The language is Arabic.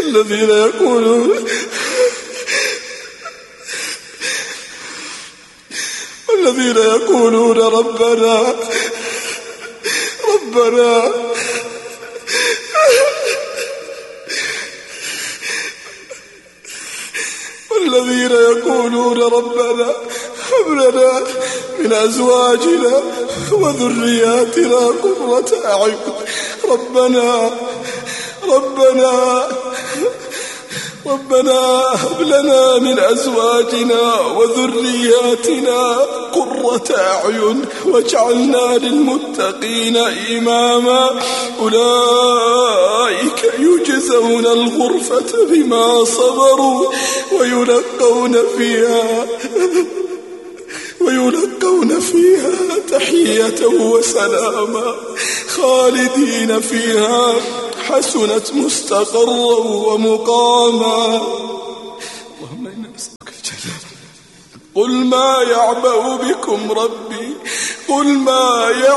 الذين يقولون ربنا والذين يقولون ربنا هب لنا من أزواجنا وذرياتنا قرة أعين. ربنا هب لنا من أزواجنا وذرياتنا قرة أعين واجعلنا للمتقين إماما. أولئك يجزون الغرفة بما صبروا ويلقون فيها تحية وسلاما خالدين فيها حسنت مستقرا ومقاما. اللهم إنا نسألك الجنة. قل ما يعبأ بكم ربي